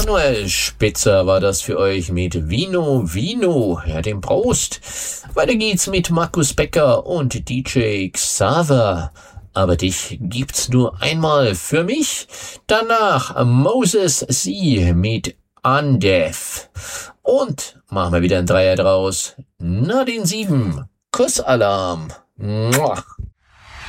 Manuel Spitzer war das für euch mit Vino Vino, ja, dem Prost. Weiter geht's mit Markus Becker und DJ Xaver. Aber dich gibt's nur einmal für mich. Danach Moses C. mit Undef. Und machen wir wieder ein Dreier draus. Na den 7. Kussalarm. Mua.